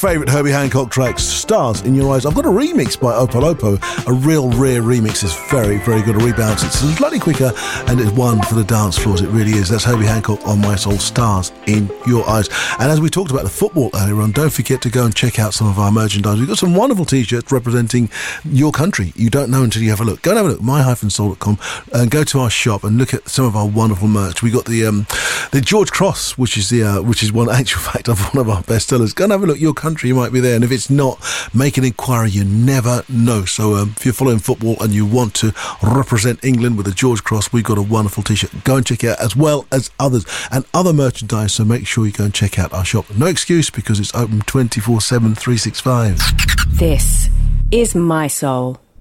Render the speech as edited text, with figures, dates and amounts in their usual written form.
favourite Herbie Hancock tracks, Stars in Your Eyes. I've got a remix by Opolopo, a real rare remix. It's very, very good. A rebalance. It's slightly quicker and it's one for the dance floors. It really is. That's Herbie Hancock on My Soul, Stars in Your Eyes. And as we talked about the football earlier on, don't forget to go and check out some of our merchandise. We've got some wonderful t-shirts representing your country. You don't know until you have a look. Go and have a look, my-soul.com, and go to our shop and look at some of our wonderful merch. We got the George Cross, which is one actual fact of one of our best sellers. Go and have a look. Your country might be there, and if it's not, make an inquiry. You never know. So if you're following football and you want to represent England with the George Cross, we've got a wonderful t-shirt. Go and check it out, as well as others and other merchandise. So make sure you go and check out our shop. No excuse, because it's open 24/7, 365. This is My Soul.